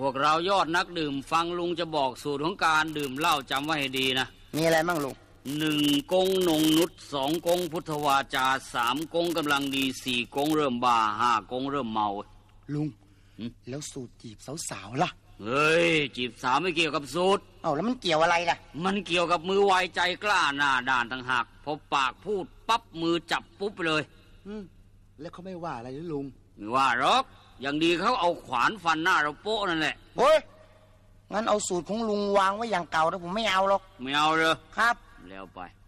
วกเรายอดนักดื่มฟังลุงจะบอกสูตรของการดื่มเหล้าจำไว้ให้ดีนะมีอะไรมั่งลุง 1 กงนงนุช2 กงพุทธวาจา3 กงกำลังดี4 กงเริ่มบ้า5 กงเริ่มเมาลุงแล้วสูตรจีบสาวๆล่ะเฮ้ยจีบสาวไม่เกี่ยวกับสูตรแล้วมันเกี่ยวอะไรล่ะมันเกี่ยวกับมือไวใจกล้าหน้าด้านต่างหากพอปากพูดปั๊บมือจับปุ๊บไปเลยแล้วเขาไม่ว่าอะไรหรือลุงไม่ว่าหรอกอย่างดีเขาเอาขวานฟันหน้าเราโป๊ะนั่นแหละโอ้ยงั้นเอาสูตรของลุงวางไว้อย่างเก่านะผมไม่เอาหรอกไม่เอาเลยครับแล้วไป